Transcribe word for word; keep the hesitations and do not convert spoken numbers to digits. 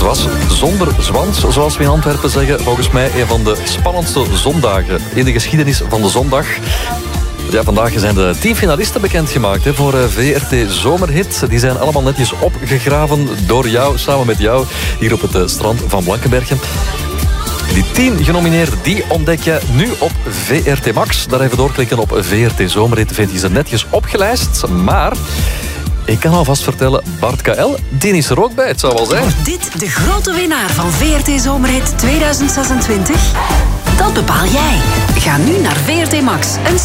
was zonder zwans, zoals we in Antwerpen zeggen, volgens mij een van de spannendste zondagen in de geschiedenis van de zondag. Ja, vandaag zijn de tien finalisten bekendgemaakt hè, voor V R T Zomerhit. Die zijn allemaal netjes opgegraven door jou, samen met jou, hier op het strand van Blankenbergen. Die tien genomineerden, die ontdek je nu op V R T Max. Daar even doorklikken op V R T Zomerhit, vind je ze netjes opgelijst. Maar ik kan alvast vertellen, Bart K L, die is er ook bij, het zou wel zijn. Wordt dit de grote winnaar van V R T Zomerhit tweeduizend zesentwintig? Dat bepaal jij. Ga nu naar V R T Max en